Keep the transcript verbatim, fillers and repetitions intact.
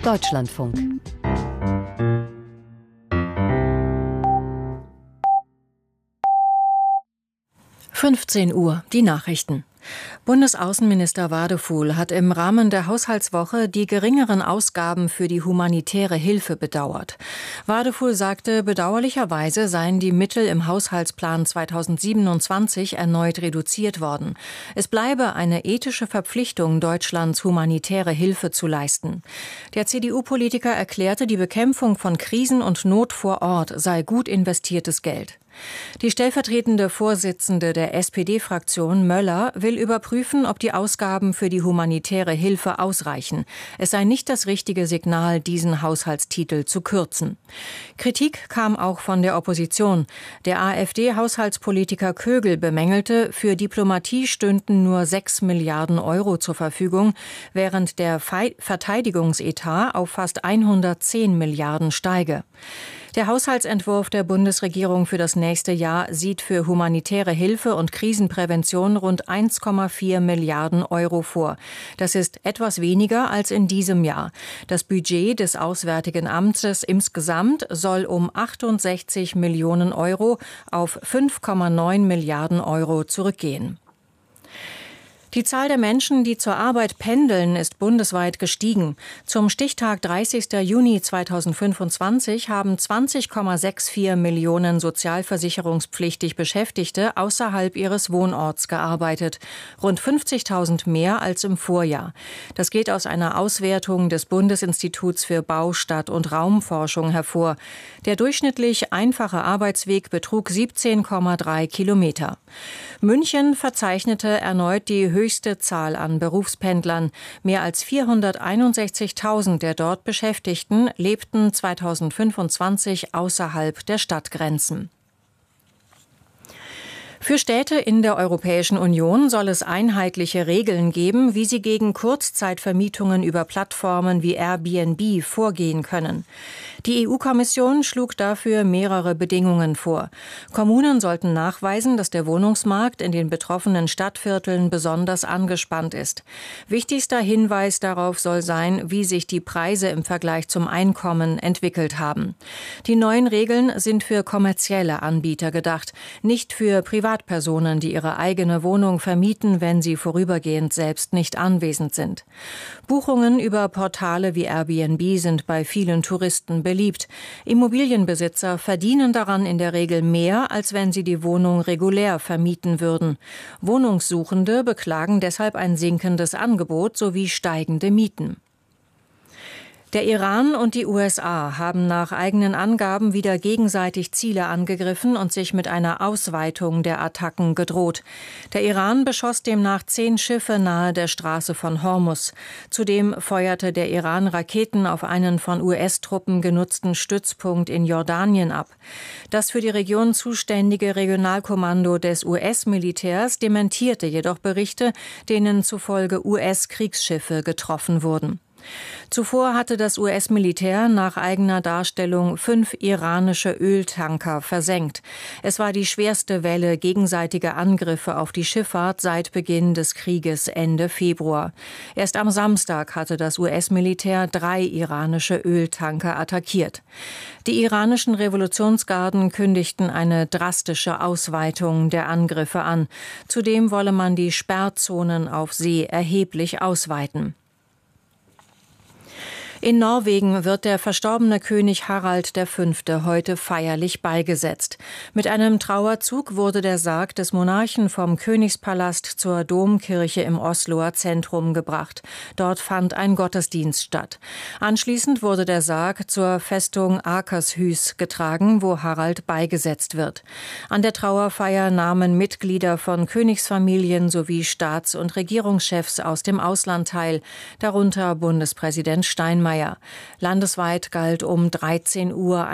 Deutschlandfunk. fünfzehn Uhr, die Nachrichten. Bundesaußenminister Wadefuhl hat im Rahmen der Haushaltswoche die geringeren Ausgaben für die humanitäre Hilfe bedauert. Wadefuhl sagte, bedauerlicherweise seien die Mittel im Haushaltsplan zweitausendsiebenundzwanzig erneut reduziert worden. Es bleibe eine ethische Verpflichtung, Deutschlands humanitäre Hilfe zu leisten. Der C D U-Politiker erklärte, die Bekämpfung von Krisen und Not vor Ort sei gut investiertes Geld. Die stellvertretende Vorsitzende der S P D-Fraktion, Möller, will überprüfen, ob die Ausgaben für die humanitäre Hilfe ausreichen. Es sei nicht das richtige Signal, diesen Haushaltstitel zu kürzen. Kritik kam auch von der Opposition. Der AfD-Haushaltspolitiker Kögel bemängelte, für Diplomatie stünden nur sechs Milliarden Euro zur Verfügung, während der Fe- Verteidigungsetat auf fast hundertzehn Milliarden steige. Der Haushaltsentwurf der Bundesregierung für das nächste Jahr sieht für humanitäre Hilfe und Krisenprävention rund eins Komma vier Milliarden Euro vor. Das ist etwas weniger als in diesem Jahr. Das Budget des Auswärtigen Amtes insgesamt soll um achtundsechzig Millionen Euro auf fünf Komma neun Milliarden Euro zurückgehen. Die Zahl der Menschen, die zur Arbeit pendeln, ist bundesweit gestiegen. Zum Stichtag dreißigster Juni zweitausendfünfundzwanzig haben zwanzig Komma vierundsechzig Millionen sozialversicherungspflichtig Beschäftigte außerhalb ihres Wohnorts gearbeitet. Rund fünfzigtausend mehr als im Vorjahr. Das geht aus einer Auswertung des Bundesinstituts für Bau-, Stadt- und Raumforschung hervor. Der durchschnittlich einfache Arbeitsweg betrug siebzehn Komma drei Kilometer. München verzeichnete erneut die höchste Zahl an Berufspendlern. Mehr als vierhunderteinundsechzigtausend der dort Beschäftigten lebten zweitausendfünfundzwanzig außerhalb der Stadtgrenzen. Für Städte in der Europäischen Union soll es einheitliche Regeln geben, wie sie gegen Kurzzeitvermietungen über Plattformen wie Airbnb vorgehen können. Die E U-Kommission schlug dafür mehrere Bedingungen vor. Kommunen sollten nachweisen, dass der Wohnungsmarkt in den betroffenen Stadtvierteln besonders angespannt ist. Wichtigster Hinweis darauf soll sein, wie sich die Preise im Vergleich zum Einkommen entwickelt haben. Die neuen Regeln sind für kommerzielle Anbieter gedacht, nicht für Privatpersonen, die ihre eigene Wohnung vermieten, wenn sie vorübergehend selbst nicht anwesend sind. Buchungen über Portale wie Airbnb sind bei vielen Touristen beliebt. Immobilienbesitzer verdienen daran in der Regel mehr, als wenn sie die Wohnung regulär vermieten würden. Wohnungssuchende beklagen deshalb ein sinkendes Angebot sowie steigende Mieten. Der Iran und die U S A haben nach eigenen Angaben wieder gegenseitig Ziele angegriffen und sich mit einer Ausweitung der Attacken gedroht. Der Iran beschoss demnach zehn Schiffe nahe der Straße von Hormuz. Zudem feuerte der Iran Raketen auf einen von U S-Truppen genutzten Stützpunkt in Jordanien ab. Das für die Region zuständige Regionalkommando des U S-Militärs dementierte jedoch Berichte, denen zufolge U S-Kriegsschiffe getroffen wurden. Zuvor hatte das U S-Militär nach eigener Darstellung fünf iranische Öltanker versenkt. Es war die schwerste Welle gegenseitiger Angriffe auf die Schifffahrt seit Beginn des Krieges Ende Februar. Erst am Samstag hatte das U S-Militär drei iranische Öltanker attackiert. Die iranischen Revolutionsgarden kündigten eine drastische Ausweitung der Angriffe an. Zudem wolle man die Sperrzonen auf See erheblich ausweiten. In Norwegen wird der verstorbene König Harald der Fünfte heute feierlich beigesetzt. Mit einem Trauerzug wurde der Sarg des Monarchen vom Königspalast zur Domkirche im Osloer Zentrum gebracht. Dort fand ein Gottesdienst statt. Anschließend wurde der Sarg zur Festung Akershus getragen, wo Harald beigesetzt wird. An der Trauerfeier nahmen Mitglieder von Königsfamilien sowie Staats- und Regierungschefs aus dem Ausland teil, darunter Bundespräsident Steinmeier. Landesweit galt um dreizehn Uhr